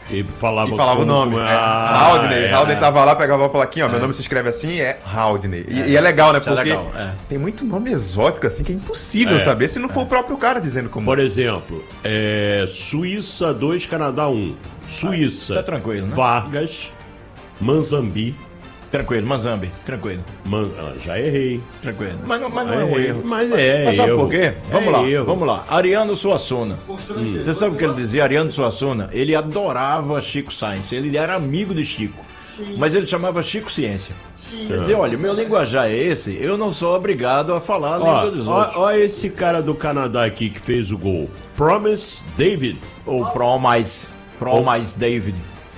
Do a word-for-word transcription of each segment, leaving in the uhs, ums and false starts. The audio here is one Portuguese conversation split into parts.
E falava, e falava o nome. como... É, ah, Haldney. é, Haldney é. tava lá, pegava a plaquinha, ó. Meu nome se escreve assim, é Haldney. E é, e é legal, né? Isso é Porque legal, é. tem muito nome exótico, assim, que é impossível É, saber se não for o próprio cara dizendo como. Por exemplo, é, Suíça dois, Canadá um. Suíça. Tá tranquilo, né? Vargas, Manzambi. Tranquilo, Manzambi, tranquilo, Man... Ah, já errei. tranquilo. Mas, não- mas não é um Errei. erro. Mas é, Mas sabe erro. por quê? Vamos É lá, erro. vamos lá. Ariano Suassuna. Você sabe o que ele dizia? Ariano Suassuna, ele adorava Chico Science, ele era amigo de Chico. Mas ele chamava Chico Ciência. Ele dizia, olha, meu linguajar é esse, eu não sou obrigado a falar a língua dos outros. Olha esse cara do Canadá aqui que fez o gol. Promise David. Ou Pro mais, Pro mais David.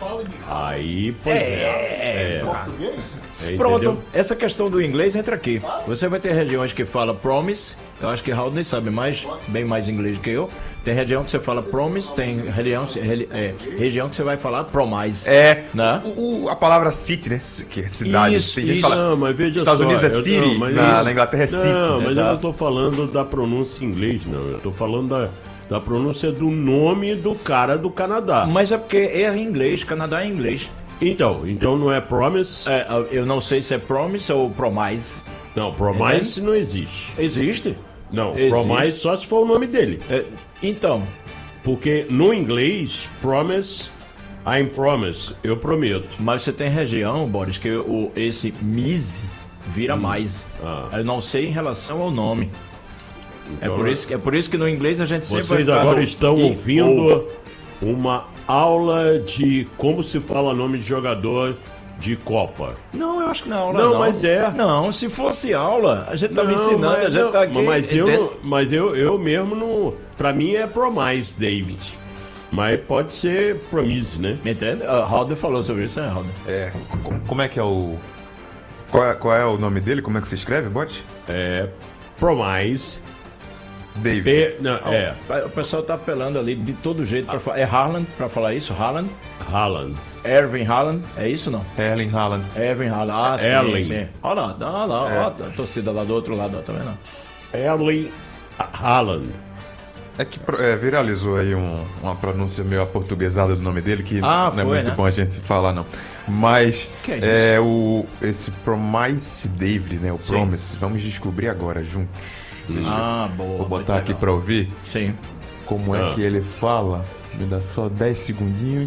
Aí, pois é. é. É, Pronto, entendeu? essa questão do inglês entra aqui. Você vai ter regiões que fala promise, eu acho que Haldney sabe mais, bem mais inglês do que eu. Tem região que você fala promise, tem região, é, região que você vai falar promise. É. Né? O, o- a palavra city, né? Que é cidade. Isso, Tem gente que isso. fala- Não, mas veja Estados só. Unidos é eu- city, não, mas na, isso- na Inglaterra é city. Não, mas eu exato. não tô falando da pronúncia em inglês, não. Eu tô falando da, da pronúncia do nome do cara do Canadá. Mas é porque é em inglês, Canadá é em inglês. Então, então não é promise? É, eu não sei se é promise ou promise. Não, promise não existe. Existe? Não, Existe. promise só se for o nome dele. É, então, Porque no inglês, promise, I'm promise, eu prometo. mas você tem região, Boris, que o, esse mise vira mais. Ah. Eu não sei em relação ao nome. É Então, por, isso, que- é por isso que no inglês a gente sempre Vocês vai ficar agora no estão i, ouvindo ou. uma aula de como se fala nome de jogador de Copa. Não, eu acho que não. Não, mas é. Não, se fosse aula, a gente tá me Não, ensinando, mas a gente eu- tá aqui. Mas, entende? eu, mas eu, eu mesmo não. Pra mim é promise, David. Mas pode ser promise, né? Entende? A Halder falou sobre isso, né, Halder? É. co- Como é que é o. Qual é, qual é o nome dele? Como é que se escreve, bot? É. Promise. David. P, não, é. O pessoal tá apelando ali de todo jeito pra falar. É Haaland pra falar isso? Haaland? Haaland. Erwin Haaland? É isso não? Erling Haaland. Erwin Haaland. Ah, sim, Erling. sim. Olha lá, olha lá, ó, a torcida lá do outro lado, ó, tá vendo? Erling Haaland. É que pro- é, viralizou aí um- uma pronúncia meio aportuguesada do nome dele, que Ah, não é foi, muito né? bom a gente falar, não. Mas Que é é, o, esse Promise David, né? O Promise, vamos descobrir agora juntos. Ah, boa. Vou muito botar aqui legal. pra ouvir Sim. como é Ah. que ele fala. Me dá só dez segundinhos.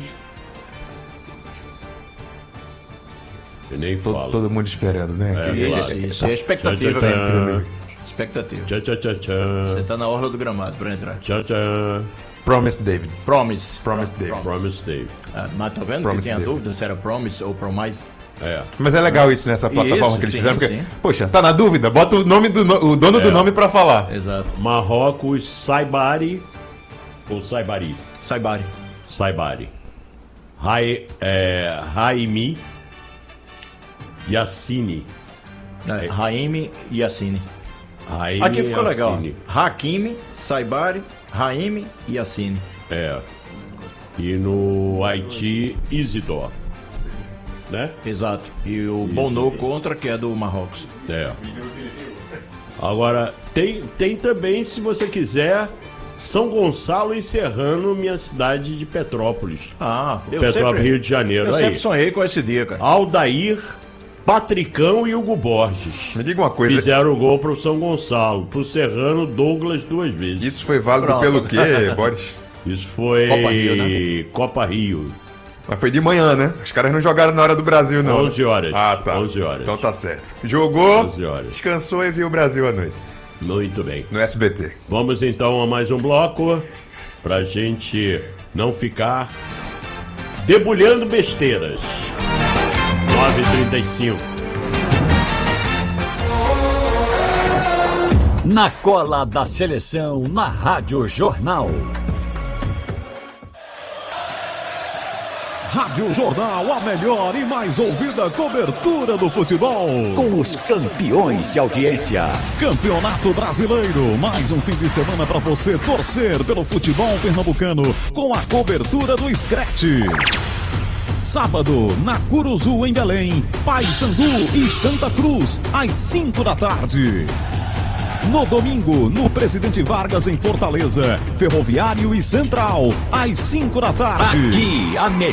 Eu nem Todo, falo. todo mundo esperando, né? É, Que- claro. Isso, isso. É expectativa Tchá, tchá, mesmo. tchá. Expectativa. Tchá, tchá, tchá, Você tchá. tá na orla do gramado pra entrar. Tchá, tchá. Promise David. Promise. Promise David. Promise Dave. Ah, mas tá vendo Promise que tem a David. dúvida se era Promise ou Promise? É. Mas é legal isso nessa plataforma Isso, que eles sim, fizeram, porque, sim. poxa, tá na dúvida? Bota o nome do no- o dono do É. nome pra falar. Exato. Marrocos, Saibari. Ou Saibari? Saibari. Saibari. Rai, é, Raimi. Yassine. É, Raimi e Yassine. Raimi Aqui ficou legal. Yassine. Hakimi, Saibari, Raimi e Yassine. É. E no Haiti, Isidor. Né? Exato. E o Bono contra, que é do Marrocos. É. Agora, tem, tem também, se você quiser, São Gonçalo e Serrano, minha cidade de Petrópolis. Ah, eu Petrópolis, sempre, Rio de Janeiro. eu Aí. sempre sonhei com esse dia, cara. Aldair, Patricão e Hugo Borges. Me diga uma coisa, Fizeram o gol pro São Gonçalo. Pro Serrano, Douglas duas vezes. isso foi válido Pronto. pelo quê, Boris? Isso foi Copa Rio, né? Copa Rio. Mas foi de manhã, né? Os caras não jogaram na hora do Brasil, não. onze horas. Ah, tá. onze horas. Então tá certo. Jogou, onze horas. descansou e viu o Brasil à noite. Muito bem. No S B T. Vamos então a mais um bloco pra gente não ficar debulhando besteiras. nove e trinta e cinco. Na cola da seleção, na Rádio Jornal. Rádio Jornal, a melhor e mais ouvida cobertura do futebol. Com os campeões de audiência. Campeonato Brasileiro, mais um fim de semana para você torcer pelo futebol pernambucano com a cobertura do Scratch. Sábado, na Curuzu, em Belém, Paysandu e Santa Cruz, às cinco da tarde. No domingo, no Presidente Vargas, em Fortaleza, Ferroviário e Central, às cinco da tarde. Aqui, a melhor.